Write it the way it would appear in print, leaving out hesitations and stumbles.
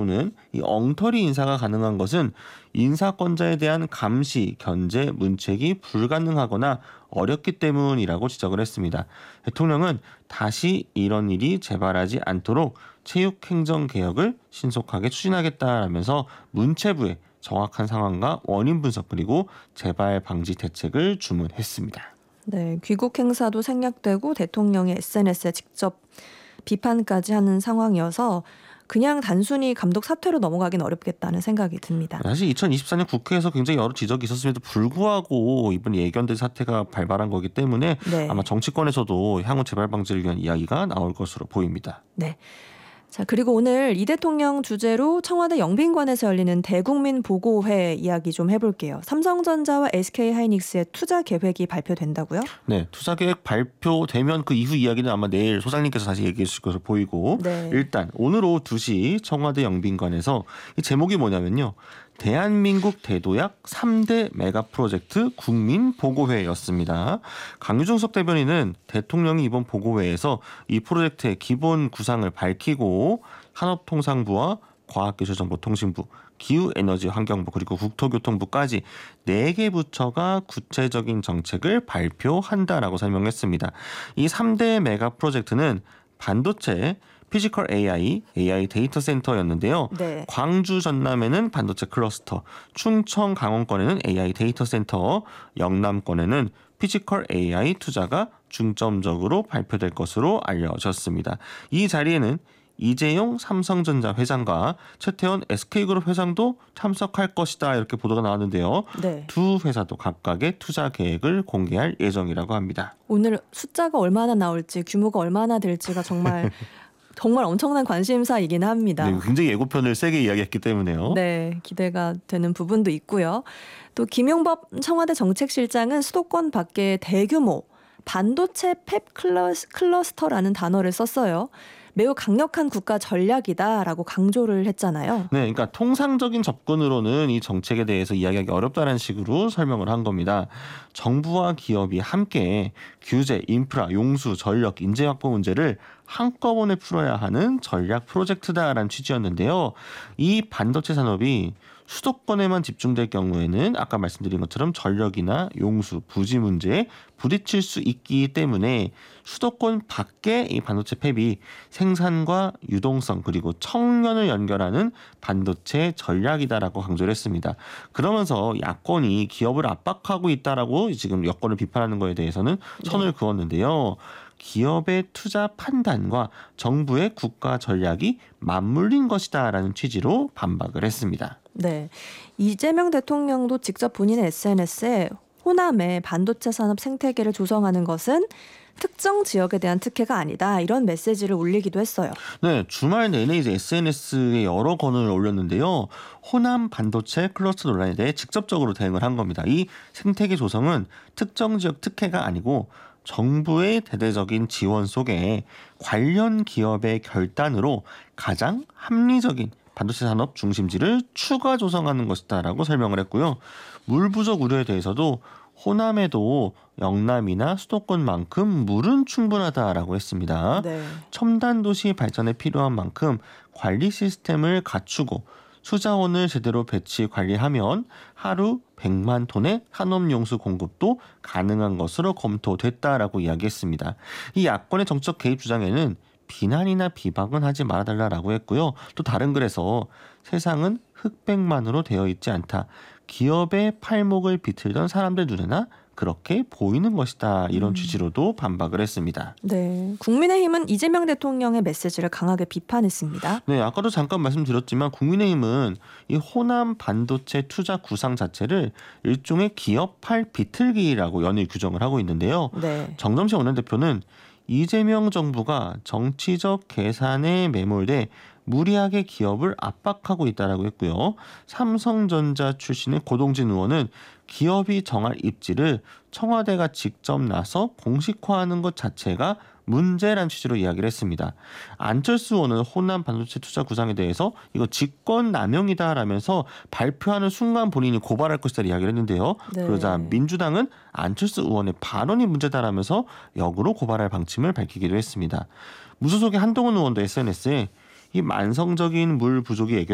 또는 이 엉터리 인사가 가능한 것은 인사권자에 대한 감시, 견제, 문책이 불가능하거나 어렵기 때문이라고 지적을 했습니다. 대통령은 다시 이런 일이 재발하지 않도록 체육행정개혁을 신속하게 추진하겠다라면서 문체부에 정확한 상황과 원인 분석 그리고 재발 방지 대책을 주문했습니다. 네, 귀국 행사도 생략되고 대통령이 SNS에 직접 비판까지 하는 상황이어서 그냥 단순히 감독 사퇴로 넘어가긴 어렵겠다는 생각이 듭니다. 사실 2024년 국회에서 굉장히 여러 지적이 있었음에도 불구하고 이번 예견된 사태가 발발한 거기 때문에 네. 아마 정치권에서도 향후 재발 방지를 위한 이야기가 나올 것으로 보입니다. 네. 자, 그리고 오늘 이 대통령 주재로 청와대 영빈관에서 열리는 대국민 보고회 이야기 좀 해볼게요. 삼성전자와 SK하이닉스의 투자 계획이 발표된다고요? 네, 투자 계획 발표되면 그 이후 이야기는 아마 내일 소장님께서 다시 얘기해 주실 것으로 보이고 네. 일단 오늘 오후 2시 청와대 영빈관에서 이 제목이 뭐냐면요. 대한민국 대도약 3대 메가 프로젝트 국민 보고회였습니다. 강유정석 대변인은 대통령이 이번 보고회에서 이 프로젝트의 기본 구상을 밝히고 산업통상부와 과학기술정보통신부, 기후에너지환경부 그리고 국토교통부까지 4개 부처가 구체적인 정책을 발표한다라고 설명했습니다. 이 3대 메가 프로젝트는 반도체, 피지컬 AI 데이터 센터였는데요. 네. 광주 전남에는 반도체 클러스터, 충청 강원권에는 AI 데이터 센터, 영남권에는 피지컬 AI 투자가 중점적으로 발표될 것으로 알려졌습니다. 이 자리에는 이재용 삼성전자 회장과 최태원 SK그룹 회장도 참석할 것이다 이렇게 보도가 나왔는데요. 네. 두 회사도 각각의 투자 계획을 공개할 예정이라고 합니다. 오늘 숫자가 얼마나 나올지 규모가 얼마나 될지가 정말 엄청난 관심사이긴 합니다. 네, 굉장히 예고편을 세게 이야기했기 때문에요. 네, 기대가 되는 부분도 있고요. 또 김용법 청와대 정책실장은 수도권 밖에 대규모 반도체 팹 클러스터라는 단어를 썼어요. 매우 강력한 국가 전략이다라고 강조를 했잖아요. 네, 그러니까 통상적인 접근으로는 이 정책에 대해서 이야기하기 어렵다는 식으로 설명을 한 겁니다. 정부와 기업이 함께 규제, 인프라, 용수, 전력, 인재 확보 문제를 한꺼번에 풀어야 하는 전략 프로젝트다라는 취지였는데요. 이 반도체 산업이 수도권에만 집중될 경우에는 아까 말씀드린 것처럼 전력이나 용수, 부지 문제에 부딪힐 수 있기 때문에 수도권 밖에 이 반도체 팹이 생산과 유동성 그리고 청년을 연결하는 반도체 전략이다라고 강조를 했습니다. 그러면서 야권이 기업을 압박하고 있다라고 지금 여권을 비판하는 거에 대해서는 선을 그었는데요. 기업의 투자 판단과 정부의 국가 전략이 맞물린 것이다라는 취지로 반박을 했습니다. 네, 이재명 대통령도 직접 본인의 SNS에 호남의 반도체 산업 생태계를 조성하는 것은 특정 지역에 대한 특혜가 아니다 이런 메시지를 올리기도 했어요. 네, 주말 내내 이제 SNS에 여러 건을 올렸는데요. 호남 반도체 클러스터 논란에 대해 직접적으로 대응을 한 겁니다. 이 생태계 조성은 특정 지역 특혜가 아니고 정부의 대대적인 지원 속에 관련 기업의 결단으로 가장 합리적인 반도체 산업 중심지를 추가 조성하는 것이다라고 설명을 했고요. 물 부족 우려에 대해서도 호남에도 영남이나 수도권만큼 물은 충분하다라고 했습니다. 네. 첨단 도시 발전에 필요한 만큼 관리 시스템을 갖추고 수자원을 제대로 배치 관리하면 하루 100만 톤의 산업용수 공급도 가능한 것으로 검토됐다라고 이야기했습니다. 이 야권의 정책 개입 주장에는 비난이나 비방은 하지 말아달라고 했고요. 또 다른 글에서 세상은 흑백만으로 되어 있지 않다. 기업의 팔목을 비틀던 사람들 눈에나 그렇게 보이는 것이다. 이런 취지로도 반박을 했습니다. 네, 국민의힘은 이재명 대통령의 메시지를 강하게 비판했습니다. 네, 아까도 잠깐 말씀드렸지만 국민의힘은 이 호남 반도체 투자 구상 자체를 일종의 기업팔 비틀기라고 연일 규정을 하고 있는데요. 네. 정점식 원내대표는 이재명 정부가 정치적 계산에 매몰돼 무리하게 기업을 압박하고 있다라고 했고요. 삼성전자 출신의 고동진 의원은 기업이 정할 입지를 청와대가 직접 나서 공식화하는 것 자체가 문제란 취지로 이야기를 했습니다. 안철수 의원은 호남 반도체 투자 구상에 대해서 이거 직권 남용이다라면서 발표하는 순간 본인이 고발할 것이다 이야기를 했는데요. 네. 그러자 민주당은 안철수 의원의 발언이 문제다라면서 역으로 고발할 방침을 밝히기도 했습니다. 무소속의 한동훈 의원도 SNS에 이 만성적인 물 부족이